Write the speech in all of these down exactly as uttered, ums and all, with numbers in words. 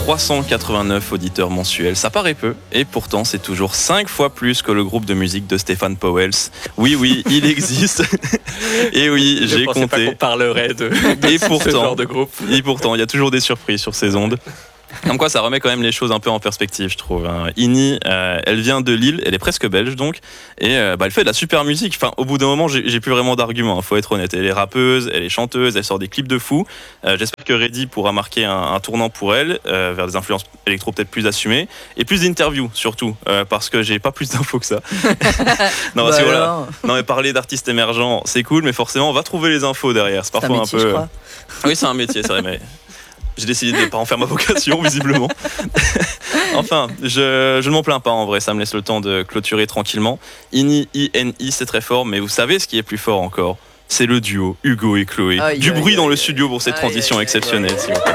trois cent quatre-vingt-neuf auditeurs mensuels. Ça paraît peu, et pourtant c'est toujours cinq fois plus que le groupe de musique de Stéphane Pauwels. Oui, oui, il existe. Et oui, Je j'ai pensais compté. pas qu'on parlerait de, de Et ce pourtant, genre de groupe. Et pourtant, il y a toujours des surprises sur ces ondes. Comme quoi, ça remet quand même les choses un peu en perspective, je trouve. Ini, euh, elle vient de Lille, elle est presque belge donc, et euh, bah, elle fait de la super musique. Enfin, au bout d'un moment, j'ai, j'ai plus vraiment d'arguments, hein, faut être honnête. Elle est rappeuse, elle est chanteuse, elle sort des clips de fou. Euh, j'espère que Reddy pourra marquer un, un tournant pour elle, euh, vers des influences électro peut-être plus assumées, et plus d'interviews surtout, euh, parce que j'ai pas plus d'infos que ça. non, parce bah que voilà. Non, mais parler d'artistes émergents, c'est cool, mais forcément, on va trouver les infos derrière. C'est parfois c'est un, métier, un peu. Je crois. Oui, c'est un métier, c'est vrai, mais. J'ai décidé de ne pas en faire ma vocation, visiblement. Enfin, je, je ne m'en plains pas en vrai, ça me laisse le temps de clôturer tranquillement. Ini, I N I, c'est très fort, mais vous savez ce qui est plus fort encore ? C'est le duo Hugo et Chloé. Aïe, du aïe, bruit aïe, dans aïe, le studio pour cette aïe, transition aïe, exceptionnelle, aïe, s'il vous plaît.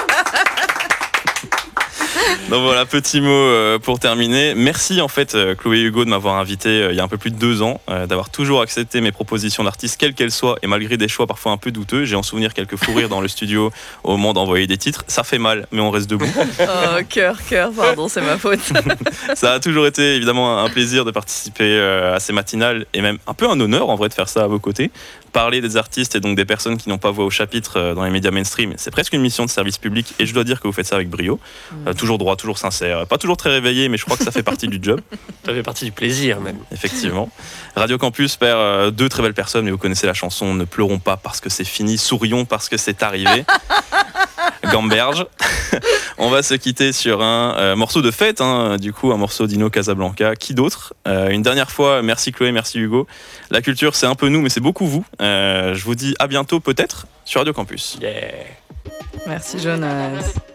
Donc voilà, petit mot euh, pour terminer. Merci en fait euh, Chloé et Hugo de m'avoir invité euh, il y a un peu plus de deux ans, euh, d'avoir toujours accepté mes propositions d'artistes quelles qu'elles soient et malgré des choix parfois un peu douteux. J'ai en souvenir quelques fous rires dans le studio au moment d'envoyer des titres. Ça fait mal, mais on reste debout. Oh, cœur, cœur, pardon, c'est ma faute. Ça a toujours été évidemment un plaisir de participer euh, à ces matinales et même un peu un honneur en vrai de faire ça à vos côtés. Parler des artistes et donc des personnes qui n'ont pas voix au chapitre euh, dans les médias mainstream, c'est presque une mission de service public et je dois dire que vous faites ça avec brio. Mmh. Euh, toujours droit, toujours sincère, pas toujours très réveillé, mais je crois que ça fait partie du job. Ça fait partie du plaisir même. Effectivement. Radio Campus perd euh, deux très belles personnes, mais vous connaissez la chanson Ne pleurons pas parce que c'est fini, sourions parce que c'est arrivé. Gamberge. On va se quitter sur un euh, morceau de fête, hein, du coup un morceau d'Ino Casablanca. Qui d'autre ? euh, Une dernière fois, merci Chloé, merci Hugo. La culture, c'est un peu nous, mais c'est beaucoup vous. Euh, je vous dis à bientôt peut-être sur Radio Campus. Yeah. Merci Jonas.